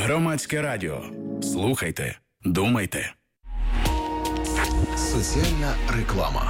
Громадське радіо. Слухайте, думайте. Соціальна реклама.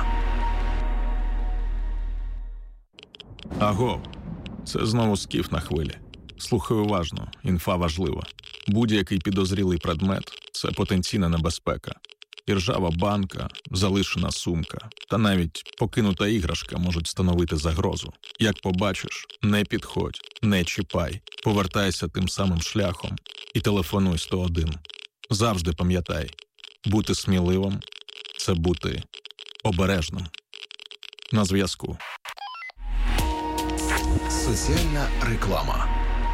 Аго, це знову Скіф на хвилі. Слухай уважно, інфа важлива. Будь-який підозрілий предмет – це потенційна небезпека. І ржава банка, залишена сумка та навіть покинута іграшка можуть становити загрозу. Як побачиш, не підходь, не чіпай, повертайся тим самим шляхом і телефонуй 101. Завжди пам'ятай, бути сміливим – це бути обережним. На зв'язку. Соціальна реклама.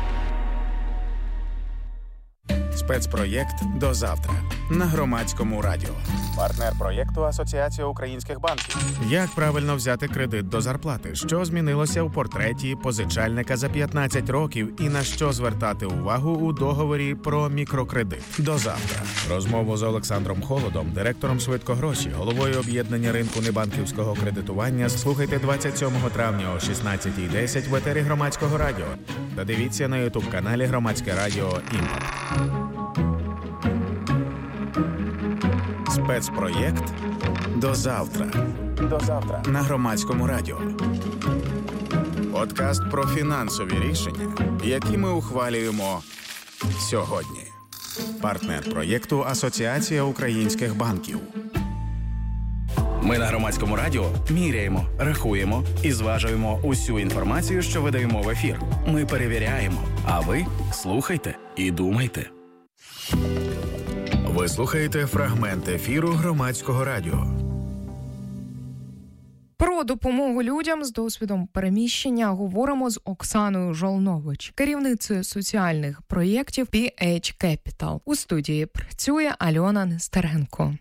Спецпроєкт «До завтра» на Громадському радіо. Партнер проєкту «Асоціація українських банків». Як правильно взяти кредит до зарплати? Що змінилося у портреті позичальника за 15 років і на що звертати увагу у договорі про мікрокредит? До завтра. Розмову з Олександром Холодом, директором «Швидкогроші», головою об'єднання ринку небанківського кредитування, слухайте 27 травня о 16:10 в етері Громадського радіо. Та дивіться на ютуб-каналі Громадське радіо «Імпакт». Спецпроєкт «До завтра». До завтра на Громадському радіо. Подкаст про фінансові рішення, які ми ухвалюємо сьогодні. Партнер проєкту «Асоціація українських банків». Ми на Громадському радіо міряємо, рахуємо і зважуємо усю інформацію, що видаємо в ефір. Ми перевіряємо, а ви слухайте і думайте. Ви слухаєте фрагмент ефіру Громадського радіо. Про допомогу людям з досвідом переміщення говоримо з Оксаною Жолнович, керівницею соціальних проєктів PH Capital. У студії працює Альона Нестеренко.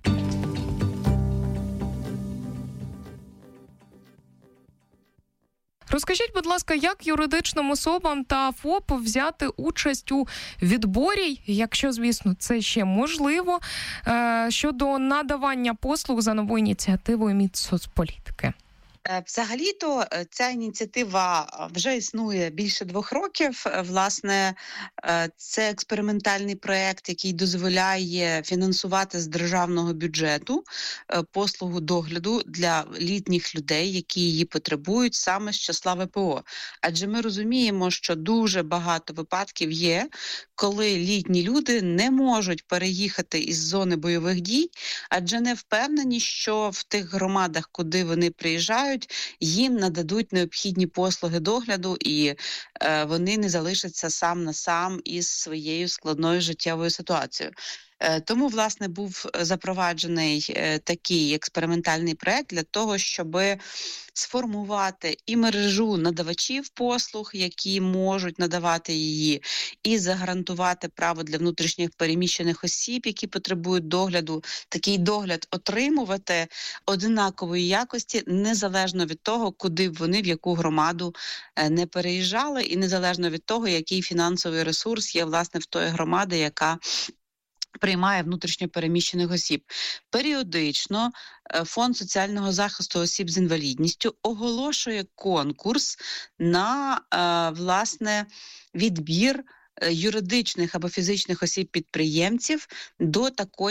Розкажіть, будь ласка, як юридичним особам та ФОП взяти участь у відборі, якщо, звісно, це ще можливо, щодо надавання послуг за новою ініціативою Мінсоцполітики? Взагалі-то ця ініціатива вже існує більше 2 років. Власне, це експериментальний проєкт, який дозволяє фінансувати з державного бюджету послугу догляду для літніх людей, які її потребують саме з числа ВПО. Адже ми розуміємо, що дуже багато випадків є, коли літні люди не можуть переїхати із зони бойових дій, адже не впевнені, що в тих громадах, куди вони приїжджають, їм нададуть необхідні послуги догляду і вони не залишаться сам на сам із своєю складною життєвою ситуацією. Тому, власне, був запроваджений такий експериментальний проект для того, щоб сформувати і мережу надавачів послуг, які можуть надавати її, і загарантувати право для внутрішніх переміщених осіб, які потребують догляду, такий догляд отримувати однакової якості, незалежно від того, куди б вони, в яку громаду не переїжджали, і незалежно від того, який фінансовий ресурс є, власне, в тої громади, яка приймає внутрішньо переміщених осіб. Періодично Фонд соціального захисту осіб з інвалідністю оголошує конкурс на, власне, відбір юридичних або фізичних осіб-підприємців до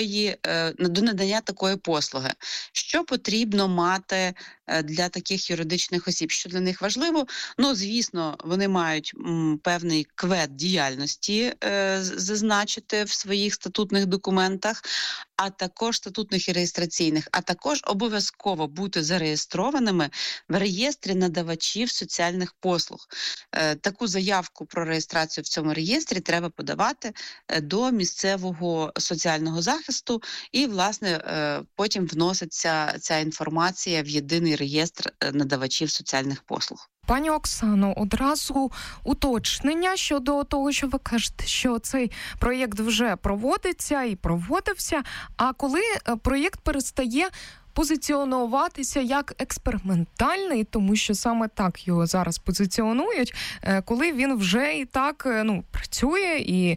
надання такої послуги. Що потрібно мати для таких юридичних осіб? Що для них важливо? Ну, звісно, вони мають певний квет діяльності зазначити в своїх статутних документах, а також статутних і реєстраційних, а також обов'язково бути зареєстрованими в реєстрі надавачів соціальних послуг. Таку заявку про реєстрацію в цьому реєстрі треба подавати до місцевого соціального захисту і, власне, потім вноситься ця інформація в єдиний реєстр надавачів соціальних послуг. Пані Оксано, одразу уточнення щодо того, що ви кажете, що цей проєкт вже проводиться і проводився, а коли проєкт перестає позиціонуватися як експериментальний, тому що саме так його зараз позиціонують, коли він вже і так працює і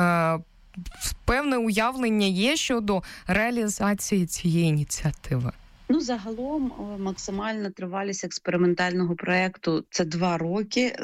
певне уявлення є щодо реалізації цієї ініціативи? Загалом максимальна тривалість експериментального проєкту – це 2 роки.